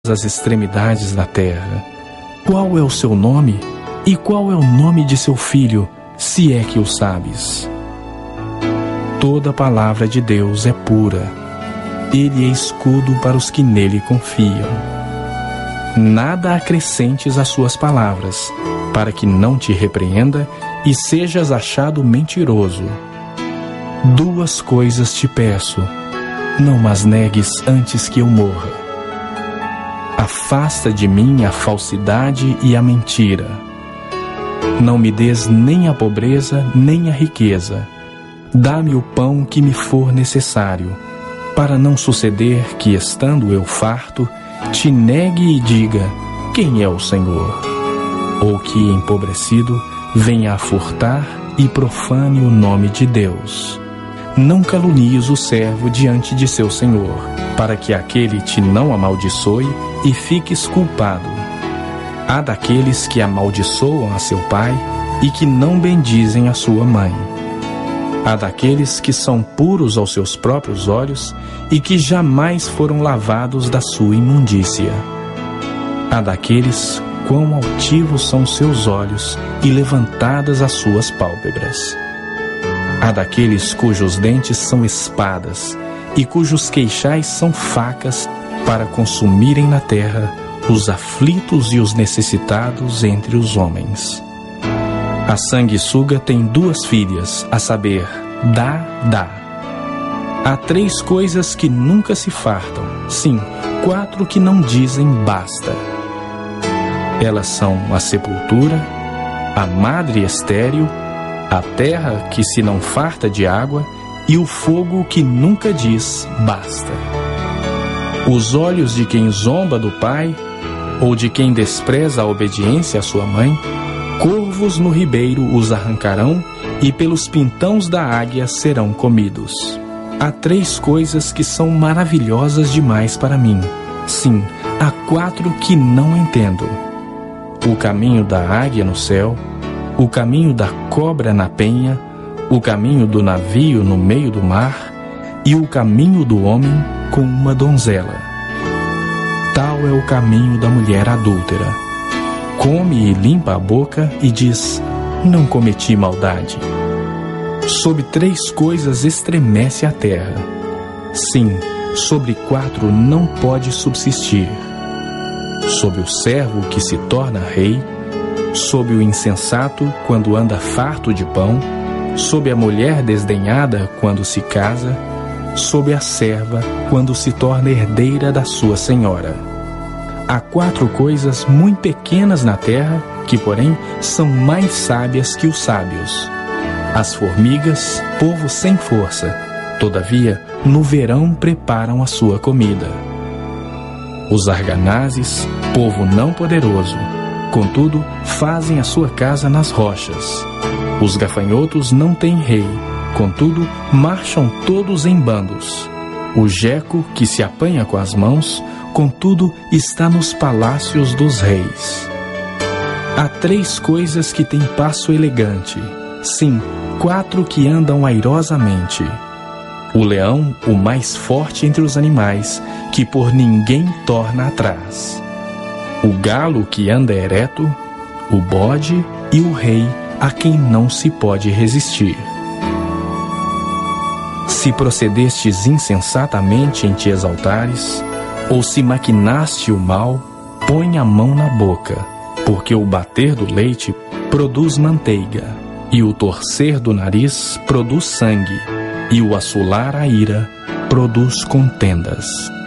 as extremidades da terra. Qual é o seu nome? E qual é o nome de seu filho, se é que o sabes? Toda palavra de Deus é pura. Ele é escudo para os que nele confiam. Nada acrescentes às suas palavras, para que não te repreenda e sejas achado mentiroso. 2 coisas te peço, não mas negues antes que eu morra. Afasta de mim a falsidade e a mentira. Não me des nem a pobreza, nem a riqueza. Dá-me o pão que me for necessário, para não suceder que, estando eu farto, te negue e diga, quem é o Senhor? Ou que, empobrecido, venha a furtar e profane o nome de Deus. Não calunies o servo diante de seu senhor, para que aquele te não amaldiçoe e fiques culpado. Há daqueles que amaldiçoam a seu pai e que não bendizem a sua mãe. Há daqueles que são puros aos seus próprios olhos e que jamais foram lavados da sua imundícia. Há daqueles quão altivos são seus olhos e levantadas as suas pálpebras. Há daqueles cujos dentes são espadas e cujos queixais são facas para consumirem na terra os aflitos e os necessitados entre os homens. A sanguessuga tem 2 filhas, a saber, Dá. Há 3 coisas que nunca se fartam, sim, 4 que não dizem basta. Elas são a sepultura, a madre estéril, a terra que se não farta de água e o fogo que nunca diz basta. Os olhos de quem zomba do pai ou de quem despreza a obediência à sua mãe, corvos no ribeiro os arrancarão e pelos pintões da águia serão comidos. Há 3 coisas que são maravilhosas demais para mim. Sim, há 4 que não entendo. O caminho da águia no céu, o caminho da cobra na penha, o caminho do navio no meio do mar e o caminho do homem com uma donzela. Tal é o caminho da mulher adúltera. Come e limpa a boca e diz, não cometi maldade. Sobre 3 coisas estremece a terra. Sim, sobre 4 não pode subsistir. Sobre o servo que se torna rei, sobre o insensato quando anda farto de pão, sobre a mulher desdenhada quando se casa, sobre a serva quando se torna herdeira da sua senhora. Há 4 coisas muito pequenas na terra, que porém são mais sábias que os sábios. As formigas, povo sem força, todavia no verão preparam a sua comida. Os arganazes, povo não poderoso, contudo fazem a sua casa nas rochas. Os gafanhotos não têm rei, contudo marcham todos em bandos. O geco que se apanha com as mãos, contudo está nos palácios dos reis. Há 3 coisas que têm passo elegante, sim, 4 que andam airosamente. O leão, o mais forte entre os animais, que por ninguém torna atrás. O galo que anda ereto, o bode e o rei a quem não se pode resistir. Se procedestes insensatamente em te exaltares, ou se maquinaste o mal, põe a mão na boca, porque o bater do leite produz manteiga, e o torcer do nariz produz sangue, e o assolar a ira produz contendas.